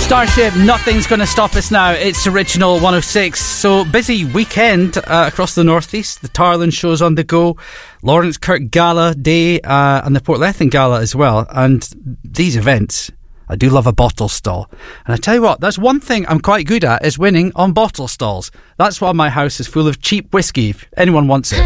Starship, nothing's going to stop us now. It's Original 106. So busy weekend across the northeast. The Tarlin show's on the go. Lawrence Kirk Gala Day and the Portlethen Gala as well. And these events, I do love a bottle stall. And I tell you what, that's one thing I'm quite good at, is winning on bottle stalls. That's why my house is full of cheap whiskey if anyone wants it.